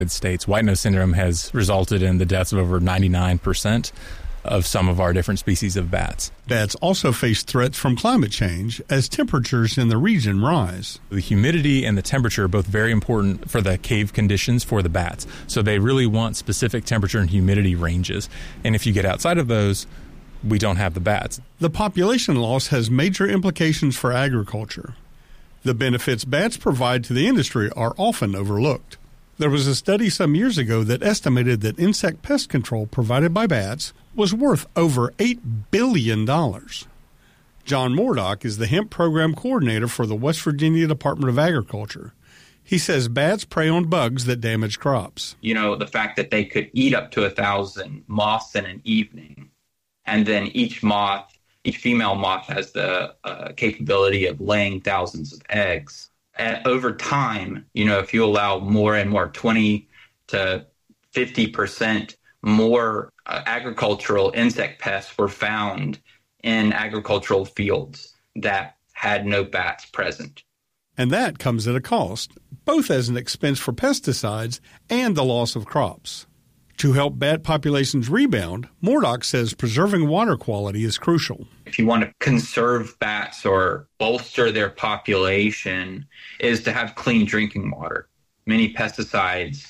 States, white nose syndrome has resulted in the deaths of over 99% of some of our different species of bats. Bats also face threats from climate change as temperatures in the region rise. The humidity and the temperature are both very important for the cave conditions for the bats. So they really want specific temperature and humidity ranges. And if you get outside of those, we don't have the bats. The population loss has major implications for agriculture. The benefits bats provide to the industry are often overlooked. There was a study some years ago that estimated that insect pest control provided by bats was worth over $8 billion. John Moordock is the hemp program coordinator for the West Virginia Department of Agriculture. He says bats prey on bugs that damage crops. You know, the fact that they could eat up to 1,000 moths in an evening, and then each female moth has the capability of laying thousands of eggs. Over time, you know, if you allow more and more, 20 to 50% more agricultural insect pests were found in agricultural fields that had no bats present. And that comes at a cost, both as an expense for pesticides and the loss of crops. To help bat populations rebound, Moordock says preserving water quality is crucial. If you want to conserve bats or bolster their population, is to have clean drinking water. Many pesticides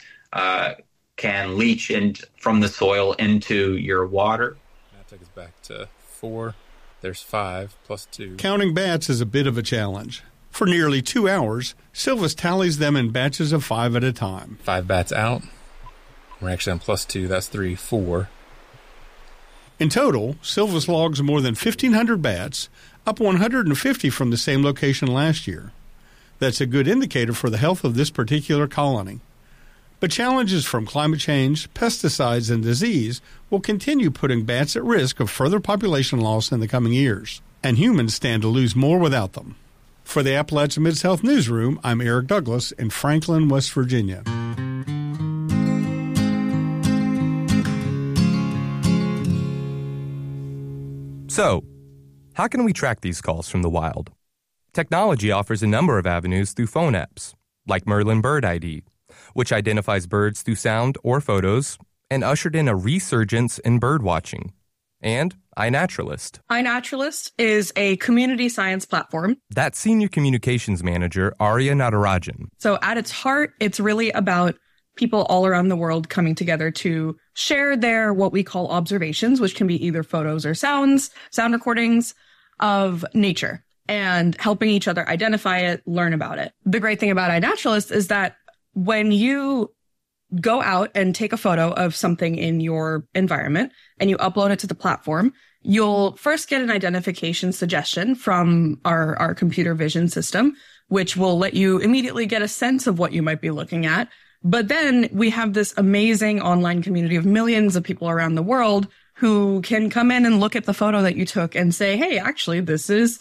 can leach from the soil into your water. That takes us back to 4. There's 5 plus 2. Counting bats is a bit of a challenge. For nearly 2 hours, Silvas tallies them in batches of 5 at a time. 5 bats out. We're actually on plus 2. That's 3, 4. In total, Silvas logs more than 1,500 bats, up 150 from the same location last year. That's a good indicator for the health of this particular colony. But challenges from climate change, pesticides, and disease will continue putting bats at risk of further population loss in the coming years, and humans stand to lose more without them. For the Appalachian Mid-South Newsroom, I'm Eric Douglas in Franklin, West Virginia. So, how can we track these calls from the wild? Technology offers a number of avenues through phone apps, like Merlin Bird ID, which identifies birds through sound or photos, and ushered in a resurgence in bird watching. And iNaturalist. iNaturalist is a community science platform. That's Senior Communications Manager Arya Natarajan. So at its heart, it's really about people all around the world coming together to share their what we call observations, which can be either photos or sound recordings of nature, and helping each other identify it, learn about it. The great thing about iNaturalist is that when you go out and take a photo of something in your environment and you upload it to the platform, you'll first get an identification suggestion from our computer vision system, which will let you immediately get a sense of what you might be looking at. But then we have this amazing online community of millions of people around the world who can come in and look at the photo that you took and say, hey, actually, this is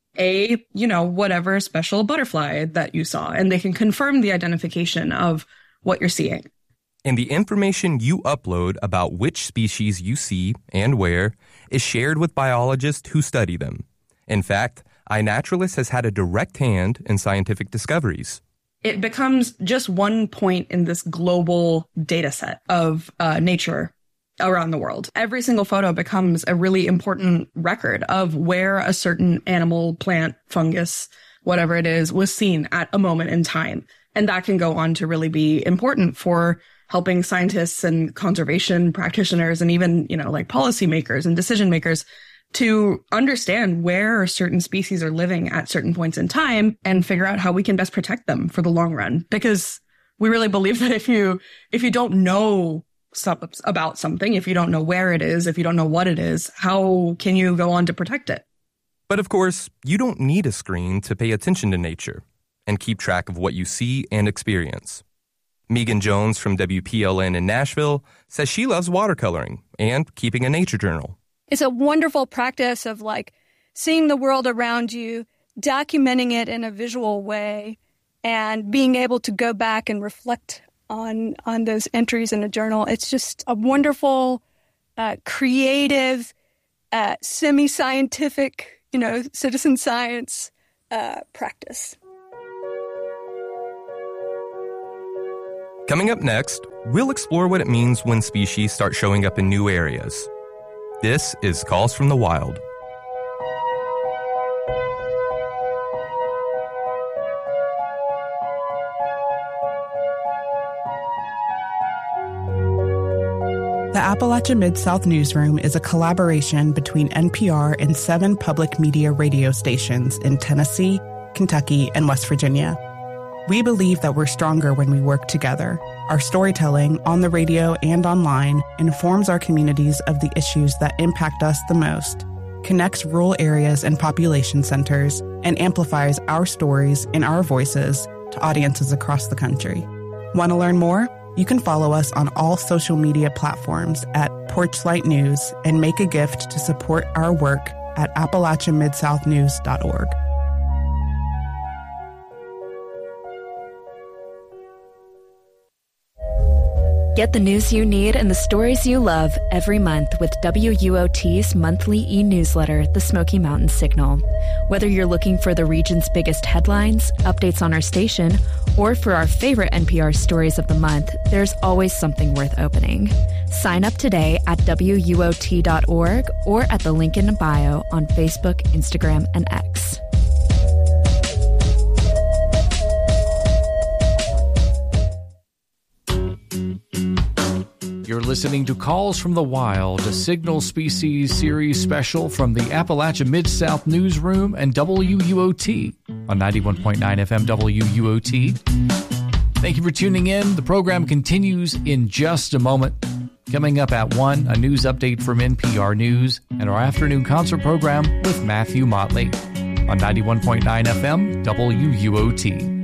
a, whatever special butterfly that you saw. And they can confirm the identification of what you're seeing. And the information you upload about which species you see and where is shared with biologists who study them. In fact, iNaturalist has had a direct hand in scientific discoveries. It becomes just one point in this global data set of nature around the world. Every single photo becomes a really important record of where a certain animal, plant, fungus, whatever it is, was seen at a moment in time. And that can go on to really be important for helping scientists and conservation practitioners and even, like policymakers and decision makers to understand where certain species are living at certain points in time and figure out how we can best protect them for the long run. Because we really believe that if you don't know about something, if you don't know where it is, if you don't know what it is, how can you go on to protect it? But of course, you don't need a screen to pay attention to nature and keep track of what you see and experience. Megan Jones from WPLN in Nashville says she loves watercoloring and keeping a nature journal. It's a wonderful practice of seeing the world around you, documenting it in a visual way, and being able to go back and reflect on those entries in a journal. It's just a wonderful, creative, semi-scientific, citizen science Coming up next, we'll explore what it means when species start showing up in new areas. This is Calls from the Wild. The Appalachia Mid-South Newsroom is a collaboration between NPR and 7 public media radio stations in Tennessee, Kentucky, and West Virginia. We believe that we're stronger when we work together. Our storytelling, on the radio and online, informs our communities of the issues that impact us the most, connects rural areas and population centers, and amplifies our stories and our voices to audiences across the country. Want to learn more? You can follow us on all social media platforms at Porchlight News and make a gift to support our work at AppalachiaMidSouthNews.org. Get the news you need and the stories you love every month with WUOT's monthly e-newsletter, The Smoky Mountain Signal. Whether you're looking for the region's biggest headlines, updates on our station, or for our favorite NPR stories of the month, there's always something worth opening. Sign up today at WUOT.org or at the link in bio on Facebook, Instagram, and X. You're listening to Calls from the Wild, a Signal Species series special from the Appalachia Mid-South Newsroom and WUOT on 91.9 FM WUOT. Thank you for tuning in. The program continues in just a moment. Coming up at 1, a news update from NPR News and our afternoon concert program with Matthew Motley on 91.9 FM WUOT.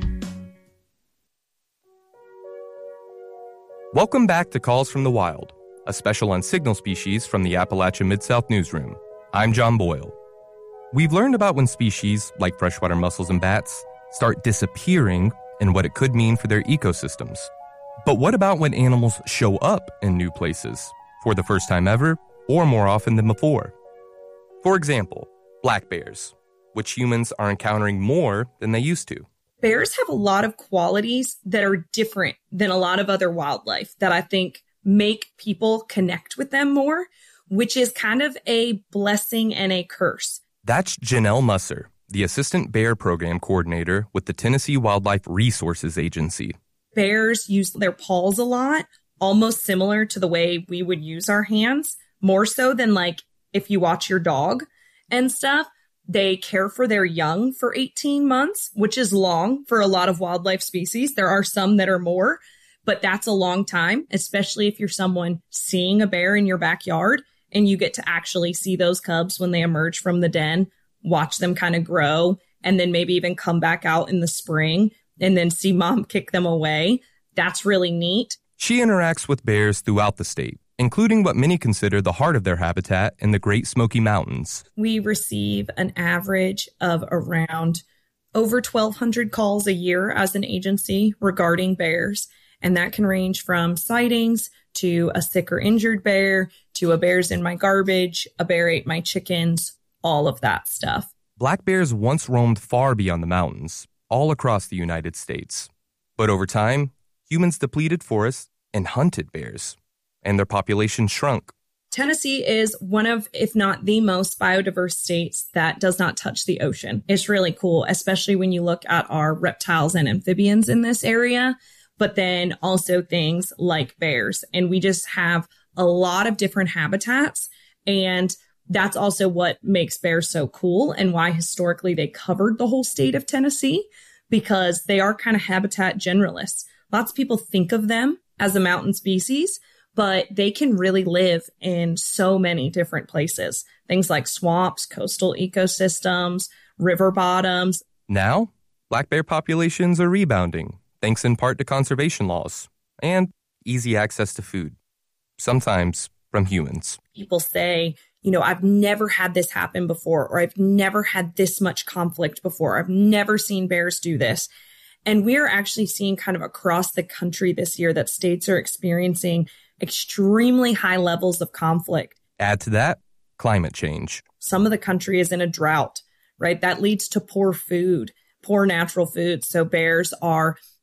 Welcome back to Calls from the Wild, a special on signal species from the Appalachia Mid-South Newsroom. I'm John Boyle. We've learned about when species, like freshwater mussels and bats, start disappearing and what it could mean for their ecosystems. But what about when animals show up in new places, for the first time ever, or more often than before? For example, black bears, which humans are encountering more than they used to. Bears have a lot of qualities that are different than a lot of other wildlife that I think make people connect with them more, which is kind of a blessing and a curse. That's Janelle Musser, the Assistant Bear Program Coordinator with the Tennessee Wildlife Resources Agency. Bears use their paws a lot, almost similar to the way we would use our hands, more so than like if you watch your dog and stuff. They care for their young for 18 months, which is long for a lot of wildlife species. There are some that are more, but that's a long time, especially if you're someone seeing a bear in your backyard and you get to actually see those cubs when they emerge from the den, watch them kind of grow, and then maybe even come back out in the spring and then see mom kick them away. That's really neat. She interacts with bears throughout the state, including what many consider the heart of their habitat in the Great Smoky Mountains. We receive an average of around over 1,200 calls a year as an agency regarding bears, and that can range from sightings to a sick or injured bear to a bear's in my garbage, a bear ate my chickens, all of that stuff. Black bears once roamed far beyond the mountains, all across the United States. But over time, humans depleted forests and hunted bears, and their population shrunk. Tennessee is one of, if not the most biodiverse states that does not touch the ocean. It's really cool, especially when you look at our reptiles and amphibians in this area, but then also things like bears. And we just have a lot of different habitats. And that's also what makes bears so cool and why historically they covered the whole state of Tennessee, because they are kind of habitat generalists. Lots of people think of them as a mountain species, but they can really live in so many different places. Things like swamps, coastal ecosystems, river bottoms. Now, black bear populations are rebounding, thanks in part to conservation laws and easy access to food, sometimes from humans. People say, you know, I've never had this happen before, or I've never had this much conflict before. I've never seen bears do this. And we're actually seeing kind of across the country this year that states are experiencing extremely high levels of conflict. Add to that, climate change. Some of the country is in a drought, right? That leads to poor food, poor natural food. So bears are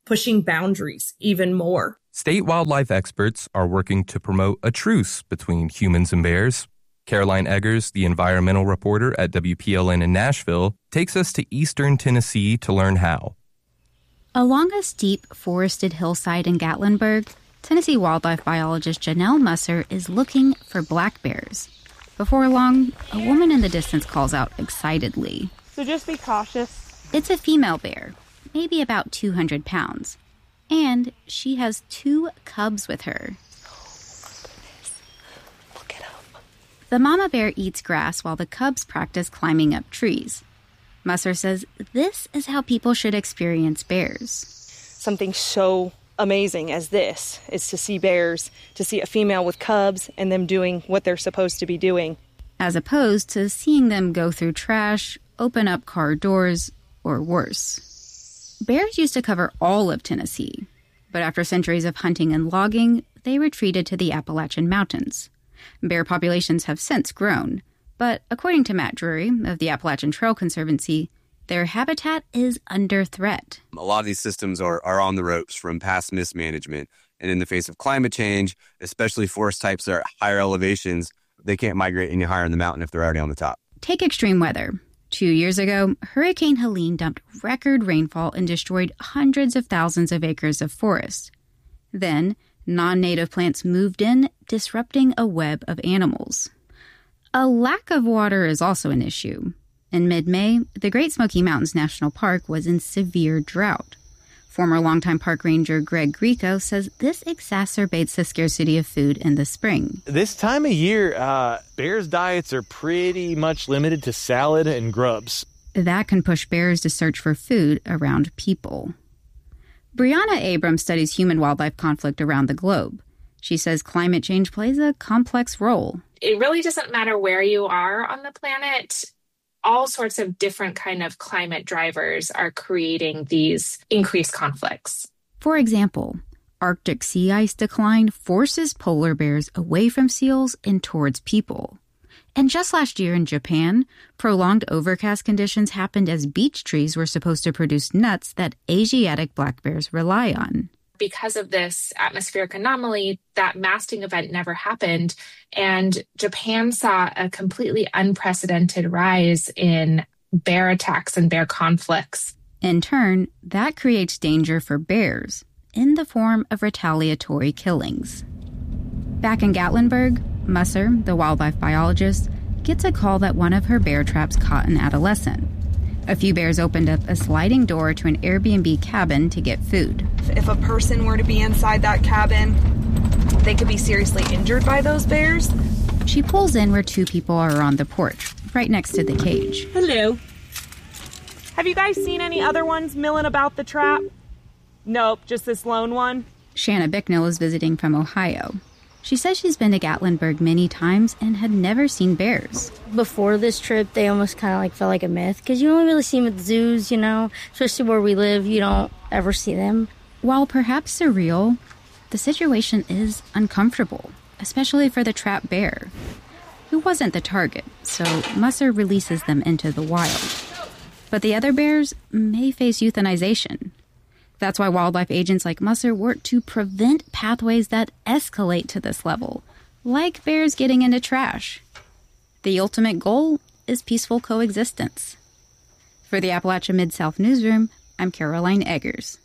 pushing boundaries even more. State wildlife experts are working to promote a truce between humans and bears. Caroline Eggers, the environmental reporter at WPLN in Nashville, takes us to eastern Tennessee to learn how. Along a steep, forested hillside in Gatlinburg, Tennessee wildlife biologist Janelle Musser is looking for black bears. Before long, a woman in the distance calls out excitedly. So just be cautious. It's a female bear, maybe about 200 pounds. And she has 2 cubs with her. Look at them. The mama bear eats grass while the cubs practice climbing up trees. Musser says this is how people should experience bears. Something so amazing as this is to see bears, to see a female with cubs and them doing what they're supposed to be doing. As opposed to seeing them go through trash, open up car doors, or worse. Bears used to cover all of Tennessee, but after centuries of hunting and logging, they retreated to the Appalachian Mountains. Bear populations have since grown, but according to Matt Drury of the Appalachian Trail Conservancy, their habitat is under threat. A lot of these systems are on the ropes from past mismanagement. And in the face of climate change, especially forest types that are at higher elevations, they can't migrate any higher in the mountain if they're already on the top. Take extreme weather. 2 years ago, Hurricane Helene dumped record rainfall and destroyed hundreds of thousands of acres of forest. Then, non-native plants moved in, disrupting a web of animals. A lack of water is also an issue. In mid-May, the Great Smoky Mountains National Park was in severe drought. Former longtime park ranger Greg Grieco says this exacerbates the scarcity of food in the spring. This time of year, bears' diets are pretty much limited to salad and grubs. That can push bears to search for food around people. Brianna Abrams studies human-wildlife conflict around the globe. She says climate change plays a complex role. It really doesn't matter where you are on the planet. All sorts of different kind of climate drivers are creating these increased conflicts. For example, Arctic sea ice decline forces polar bears away from seals and towards people. And just last year in Japan, prolonged overcast conditions happened as beech trees were supposed to produce nuts that Asiatic black bears rely on. Because of this atmospheric anomaly, that masting event never happened, and Japan saw a completely unprecedented rise in bear attacks and bear conflicts. In turn, that creates danger for bears in the form of retaliatory killings. Back in Gatlinburg, Musser, the wildlife biologist, gets a call that one of her bear traps caught an adolescent. A few bears opened up a sliding door to an Airbnb cabin to get food. If a person were to be inside that cabin, they could be seriously injured by those bears. She pulls in where 2 people are on the porch, right next to the cage. Hello. Have you guys seen any other ones milling about the trap? Nope, just this lone one. Shanna Bicknell is visiting from Ohio. She says she's been to Gatlinburg many times and had never seen bears. Before this trip, they almost kind of felt like a myth because you don't really see them at the zoos, especially where we live, you don't ever see them. While perhaps surreal, the situation is uncomfortable, especially for the trapped bear, who wasn't the target, so Musser releases them into the wild. But the other bears may face euthanization. That's why wildlife agents like Musser work to prevent pathways that escalate to this level, like bears getting into trash. The ultimate goal is peaceful coexistence. For the Appalachia Mid-South Newsroom, I'm Caroline Eggers.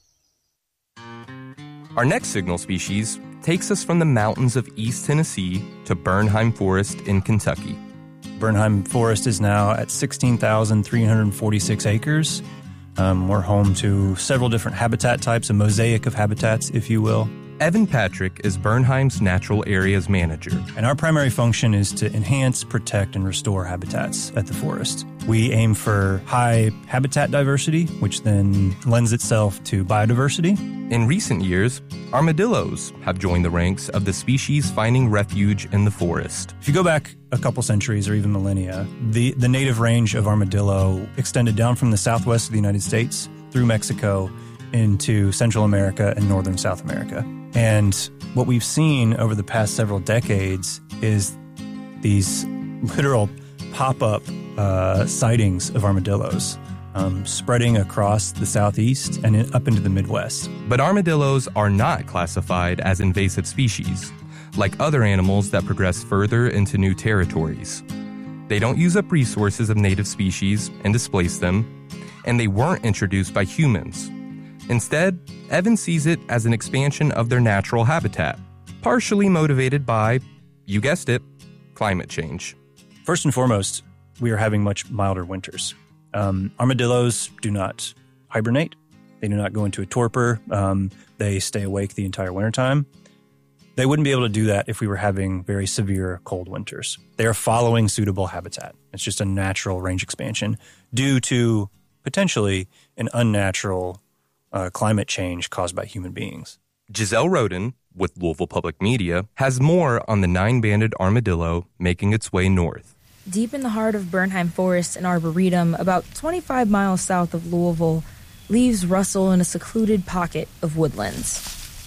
Our next signal species takes us from the mountains of East Tennessee to Bernheim Forest in Kentucky. Bernheim Forest is now at 16,346 acres. We're home to several different habitat types, a mosaic of habitats, if you will. Evan Patrick is Bernheim's Natural Areas Manager. And our primary function is to enhance, protect, and restore habitats at the forest. We aim for high habitat diversity, which then lends itself to biodiversity. In recent years, armadillos have joined the ranks of the species finding refuge in the forest. If you go back a couple centuries or even millennia, the native range of armadillo extended down from the southwest of the United States through Mexico into Central America and northern South America. And what we've seen over the past several decades is these literal pop-up sightings of armadillos spreading across the southeast and up into the Midwest. But armadillos are not classified as invasive species, like other animals that progress further into new territories. They don't use up resources of native species and displace them, and they weren't introduced by humans. Instead, Evan sees it as an expansion of their natural habitat, partially motivated by, you guessed it, climate change. First and foremost, we are having much milder winters. Armadillos do not hibernate. They do not go into a torpor. They stay awake the entire wintertime. They wouldn't be able to do that if we were having very severe cold winters. They are following suitable habitat. It's just a natural range expansion due to potentially an unnatural climate change caused by human beings. Giselle Roden, with Louisville Public Media, has more on the 9-banded armadillo making its way north. Deep in the heart of Bernheim Forest and Arboretum, about 25 miles south of Louisville, leaves rustle in a secluded pocket of woodlands.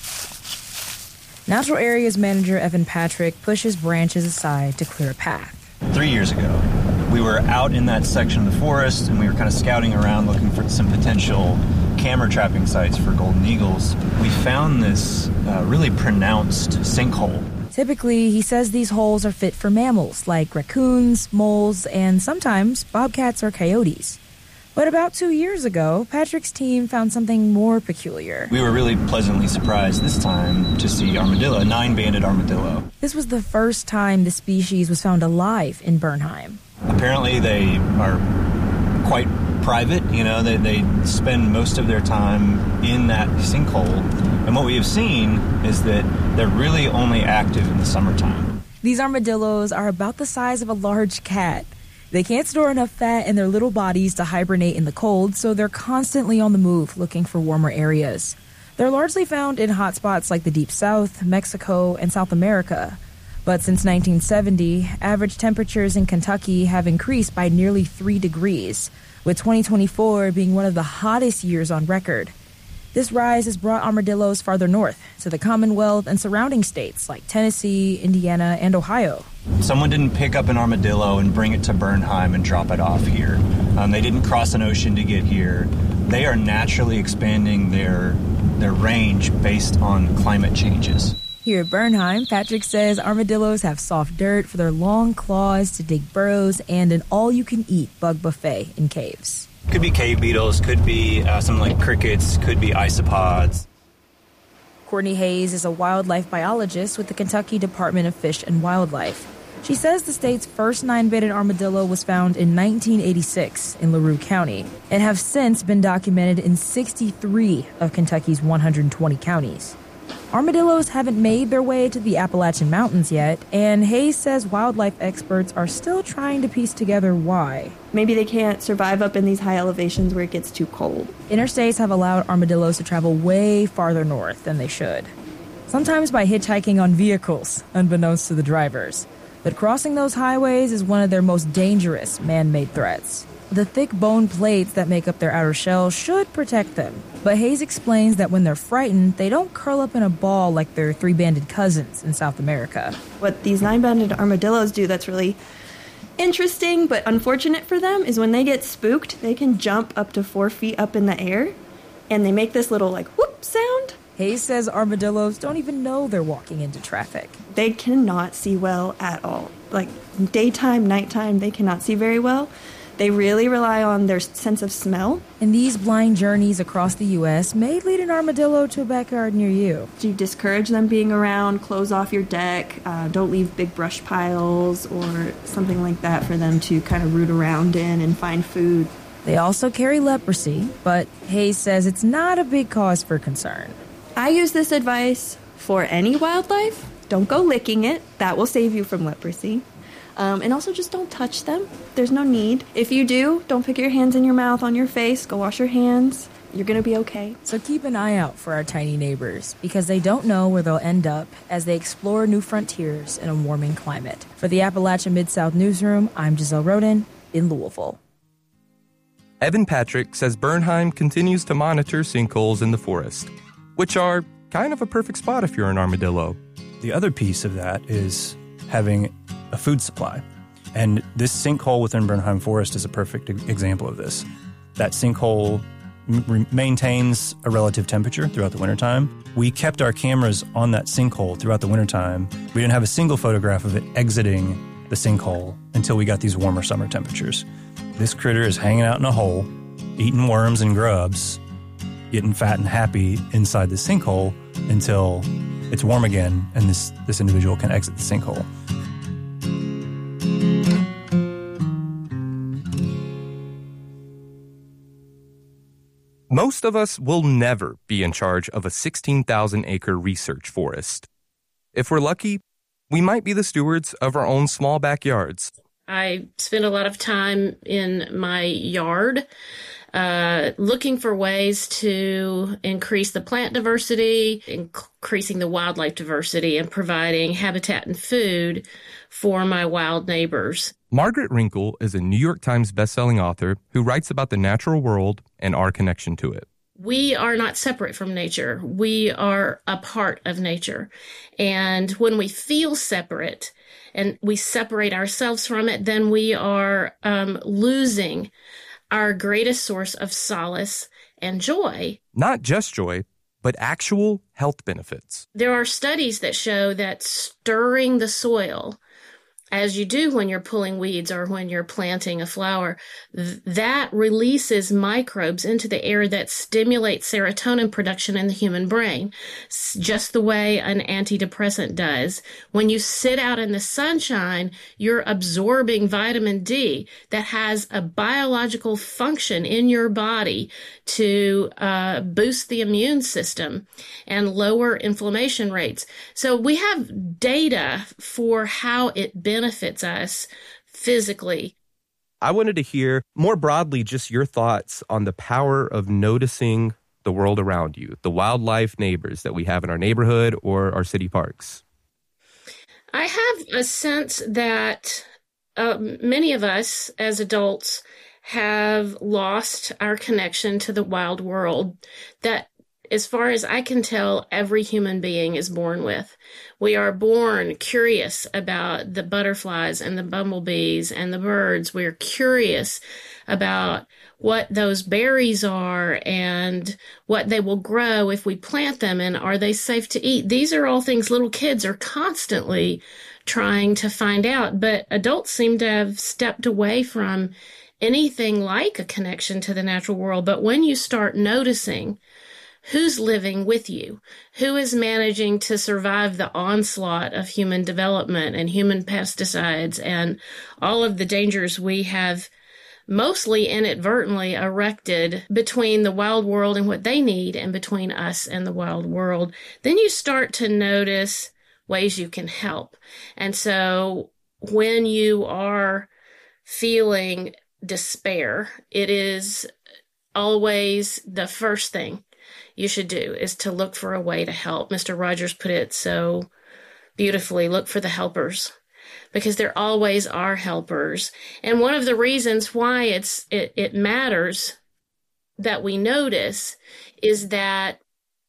Natural Areas Manager Evan Patrick pushes branches aside to clear a path. 3 years ago, we were out in that section of the forest and we were kind of scouting around looking for some potential camera trapping sites for golden eagles. We found this really pronounced sinkhole. Typically, he says these holes are fit for mammals like raccoons, moles, and sometimes bobcats or coyotes. But about 2 years ago, Patrick's team found something more peculiar. We were really pleasantly surprised this time to see armadillo, a 9-banded armadillo. This was the first time the species was found alive in Bernheim. Apparently they are quite private, they spend most of their time in that sinkhole. And what we have seen is that they're really only active in the summertime. These armadillos are about the size of a large cat. They can't store enough fat in their little bodies to hibernate in the cold, so they're constantly on the move looking for warmer areas. They're largely found in hotspots like the Deep South, Mexico, and South America. But since 1970, average temperatures in Kentucky have increased by nearly 3 degrees, with 2024 being one of the hottest years on record. This rise has brought armadillos farther north, to the Commonwealth and surrounding states like Tennessee, Indiana, and Ohio. Someone didn't pick up an armadillo and bring it to Bernheim and drop it off here. They didn't cross an ocean to get here. They are naturally expanding their range based on climate changes. Here at Bernheim, Patrick says armadillos have soft dirt for their long claws to dig burrows and an all-you-can-eat bug buffet in caves. Could be cave beetles, could be something like crickets, could be isopods. Courtney Hayes is a wildlife biologist with the Kentucky Department of Fish and Wildlife. She says the state's first 9-banded armadillo was found in 1986 in LaRue County and have since been documented in 63 of Kentucky's 120 counties. Armadillos haven't made their way to the Appalachian Mountains yet, and Hayes says wildlife experts are still trying to piece together why. Maybe they can't survive up in these high elevations where it gets too cold. Interstates have allowed armadillos to travel way farther north than they should, sometimes by hitchhiking on vehicles, unbeknownst to the drivers. But crossing those highways is one of their most dangerous man-made threats. The thick bone plates that make up their outer shell should protect them. But Hayes explains that when they're frightened, they don't curl up in a ball like their 3-banded cousins in South America. What these 9-banded armadillos do that's really interesting but unfortunate for them is when they get spooked, they can jump up to 4 feet up in the air, and they make this little whoop sound. Hayes says armadillos don't even know they're walking into traffic. They cannot see well at all. Daytime, nighttime, they cannot see very well. They really rely on their sense of smell. And these blind journeys across the U.S. may lead an armadillo to a backyard near you. You discourage them being around, close off your deck, don't leave big brush piles or something like that for them to kind of root around in and find food. They also carry leprosy, but Hayes says it's not a big cause for concern. I use this advice for any wildlife. Don't go licking it. That will save you from leprosy. And also just don't touch them. There's no need. If you do, don't put your hands in your mouth, on your face. Go wash your hands. You're going to be okay. So keep an eye out for our tiny neighbors because they don't know where they'll end up as they explore new frontiers in a warming climate. For the Appalachia Mid-South Newsroom, I'm Giselle Roden in Louisville. Evan Patrick says Bernheim continues to monitor sinkholes in the forest, which are kind of a perfect spot if you're an armadillo. The other piece of that is having a food supply. And this sinkhole within Bernheim Forest is a perfect example of this. that sinkhole maintains a relative temperature throughout the wintertime. We kept our cameras on that sinkhole throughout the wintertime. We didn't have a single photograph of it exiting the sinkhole until we got these warmer summer temperatures. This critter is hanging out in a hole, eating worms and grubs, getting fat and happy inside the sinkhole until it's warm again and this individual can exit the sinkhole. Most of us will never be in charge of a 16,000-acre research forest. If we're lucky, we might be the stewards of our own small backyards. I spend a lot of time in my yard looking for ways to increase the plant diversity, increasing the wildlife diversity, and providing habitat and food for my wild neighbors. Margaret Wrinkle is a New York Times bestselling author who writes about the natural world and our connection to it. We are not separate from nature. We are a part of nature. And when we feel separate and we separate ourselves from it, then we are losing our greatest source of solace and joy. Not just joy, but actual health benefits. There are studies that show that stirring the soil, as you do when you're pulling weeds or when you're planting a flower, that releases microbes into the air that stimulate serotonin production in the human brain, just the way an antidepressant does. When you sit out in the sunshine, you're absorbing vitamin D that has a biological function in your body to boost the immune system and lower inflammation rates. So we have data for how it benefits us physically. I wanted to hear more broadly just your thoughts on the power of noticing the world around you, the wildlife neighbors that we have in our neighborhood or our city parks. I have a sense that many of us as adults have lost our connection to the wild world that, as far as I can tell, every human being is born with. We are born curious about the butterflies and the bumblebees and the birds. We're curious about what those berries are and what they will grow if we plant them, and are they safe to eat? These are all things little kids are constantly trying to find out, but adults seem to have stepped away from anything like a connection to the natural world. But when you start noticing who's living with you, who is managing to survive the onslaught of human development and human pesticides and all of the dangers we have mostly inadvertently erected between the wild world and what they need and between us and the wild world, then you start to notice ways you can help. And so when you are feeling despair, it is always the first thing you should do is to look for a way to help. Mr. Rogers put it so beautifully, look for the helpers, because there always are helpers. And one of the reasons why it matters that we notice is that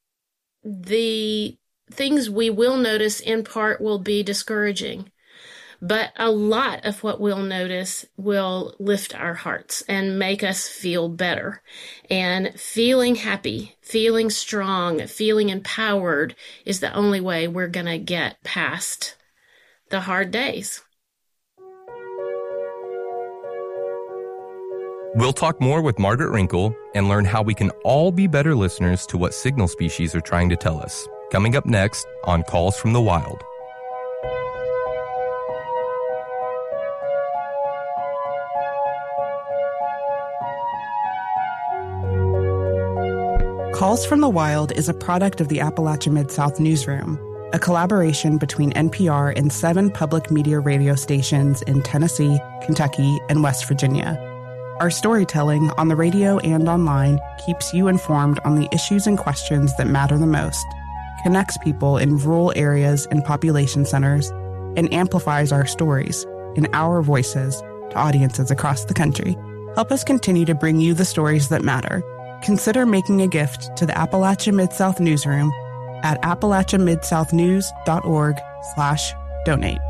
the things we will notice in part will be discouraging. But a lot of what we'll notice will lift our hearts and make us feel better. And feeling happy, feeling strong, feeling empowered is the only way we're going to get past the hard days. We'll talk more with Margaret Wrinkle and learn how we can all be better listeners to what signal species are trying to tell us. Coming up next on Calls from the Wild. Calls from the Wild is a product of the Appalachia Mid-South Newsroom, a collaboration between NPR and 7 public media radio stations in Tennessee, Kentucky, and West Virginia. Our storytelling on the radio and online keeps you informed on the issues and questions that matter the most, connects people in rural areas and population centers, and amplifies our stories in our voices to audiences across the country. Help us continue to bring you the stories that matter. Consider making a gift to the Appalachia Mid-South Newsroom at appalachiamidSouthNews.org/donate.